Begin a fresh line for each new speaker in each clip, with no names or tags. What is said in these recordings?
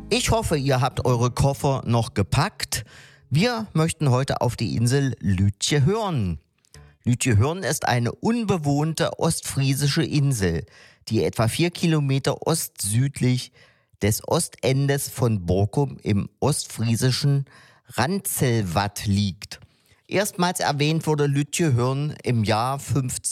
Ich hoffe, ihr habt eure Koffer noch gepackt. Wir möchten heute auf die Insel Lütje-Hörn. Lütje-Hörn ist eine unbewohnte ostfriesische Insel, die etwa 4 Kilometer ostsüdlich des Ostendes von Borkum im ostfriesischen Ranzelwatt liegt. Erstmals erwähnt wurde Lütje-Hörn im Jahr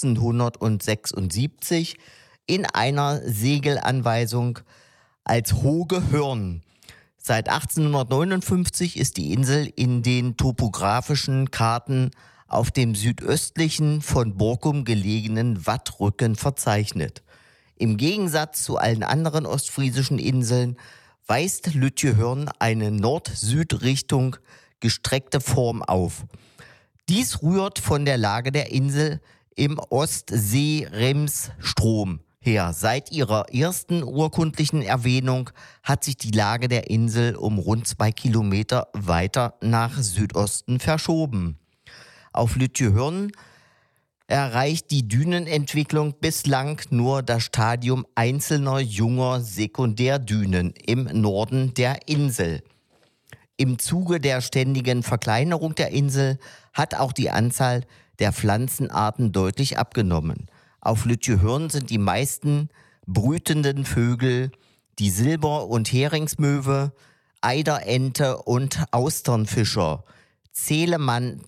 1576 in einer Segelanweisung als Hoge Hörn. Seit 1859 ist die Insel in den topografischen Karten auf dem südöstlichen von Borkum gelegenen Wattrücken verzeichnet. Im Gegensatz zu allen anderen ostfriesischen Inseln weist Lütje-Hörn eine Nord-Süd-Richtung gestreckte Form auf. Dies rührt von der Lage der Insel im Ostsee-Rems-Strom her. Seit ihrer ersten urkundlichen Erwähnung hat sich die Lage der Insel um rund 2 Kilometer weiter nach Südosten verschoben. Auf Lütje-Hörn erreicht die Dünenentwicklung bislang nur das Stadium einzelner junger Sekundärdünen im Norden der Insel. Im Zuge der ständigen Verkleinerung der Insel hat auch die Anzahl der Pflanzenarten deutlich abgenommen. Auf Lütje-Hörn sind die meisten brütenden Vögel die Silber- und Heringsmöwe, Eiderente und Austernfischer. Zähle man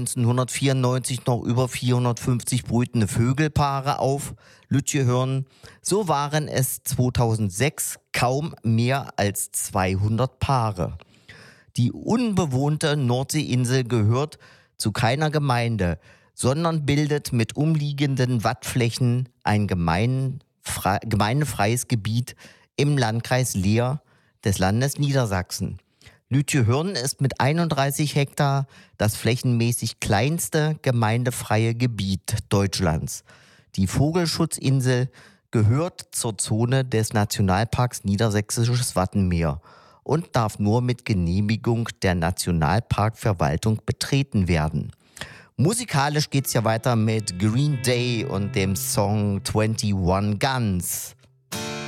1994 noch über 450 brütende Vögelpaare auf Lütje-Hörn, so waren es 2006 kaum mehr als 200 Paare. Die unbewohnte Nordseeinsel gehört zu keiner Gemeinde, sondern bildet mit umliegenden Wattflächen ein gemeindefreies Gebiet im Landkreis Leer des Landes Niedersachsen. Lütje-Hörn ist mit 31 Hektar das flächenmäßig kleinste gemeindefreie Gebiet Deutschlands. Die Vogelschutzinsel gehört zur Zone des Nationalparks Niedersächsisches Wattenmeer und darf nur mit Genehmigung der Nationalparkverwaltung betreten werden. Musikalisch geht's ja weiter mit Green Day und dem Song 21 Guns.